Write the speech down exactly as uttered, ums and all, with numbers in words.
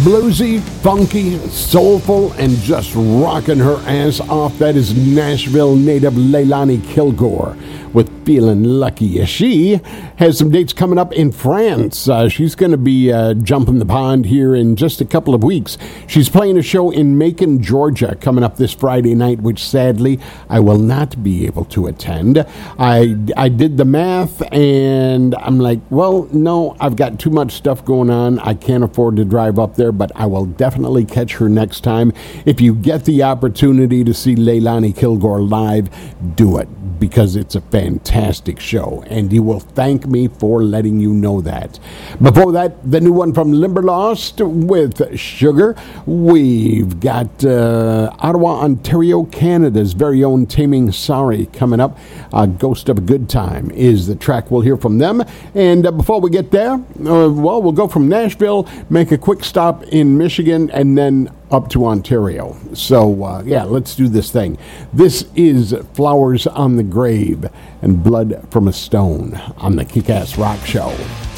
Bluesy, funky, soulful, and just rocking her ass off. That is Nashville native Leilani Kilgore with Feeling Lucky. She has some dates coming up in France. Uh, she's going to be uh, jumping the pond here in just a couple of weeks. She's playing a show in Macon, Georgia, coming up this Friday night, which sadly I will not be able to attend. I, I did the math, and I'm like, well, no, I've got too much stuff going on. I can't afford to drive up there, but I will definitely catch her next time. If you get the opportunity to see Leilani Kilgore live, do it, because it's a fantastic show, and you will thank me for letting you know that. Before that, the new one from Limberlost with Sugar. We've got uh, Ottawa, Ontario, Canada's very own Taming Sorry coming up. Uh, Ghost of a Good Time is the track we'll hear from them. And uh, before we get there, uh, well, we'll go from Nashville, make a quick stop in Michigan, and then up to Ontario. So, uh, yeah, let's do this thing. This is Flowers on the Grave and Blood from a Stone on the Kick-Ass Rock Show.